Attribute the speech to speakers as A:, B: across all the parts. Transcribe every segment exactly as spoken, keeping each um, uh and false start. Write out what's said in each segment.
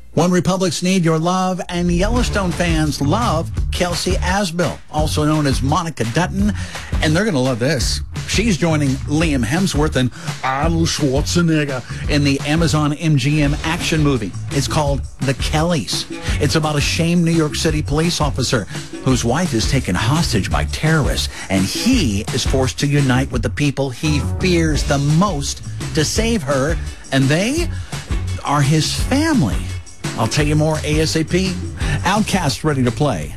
A: One Republics need your love, and Yellowstone fans love Kelsey Asbill, also known as Monica Dutton, and they're going to love this. She's joining Liam Hemsworth and Arnold Schwarzenegger in the Amazon M G M action movie. It's called The Kellys. It's about a shamed New York City police officer whose wife is taken hostage by terrorists, and he is forced to unite with the people he fears the most to save her, and they are his family. I'll tell you more ASAP. Outcast ready to play.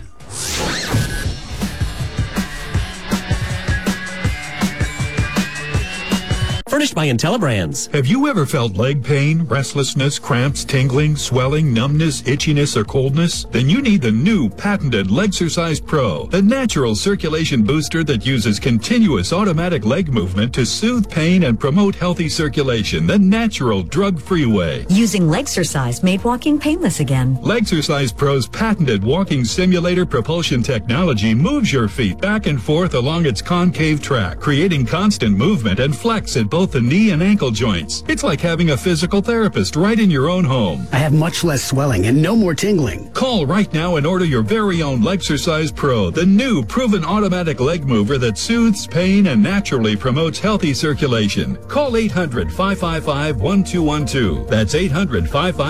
B: Furnished by IntelliBrands.
C: Have you ever felt leg pain, restlessness, cramps, tingling, swelling, numbness, itchiness, or coldness? Then you need the new patented Legsercise Pro, the natural circulation booster that uses continuous automatic leg movement to soothe pain and promote healthy circulation the natural, drug-free way.
D: Using Legsercise made walking painless again.
C: Legsercise Pro's patented walking simulator propulsion technology moves your feet back and forth along its concave track, creating constant movement and flex at both the knee and ankle joints. It's like having a physical therapist right in your own home.
E: I have much less swelling and no more tingling.
C: Call right now and order your very own Legsercise Pro, the new proven automatic leg mover that soothes pain and naturally promotes healthy circulation. Call eight hundred, five five five, one two one two. That's eight hundred, five five five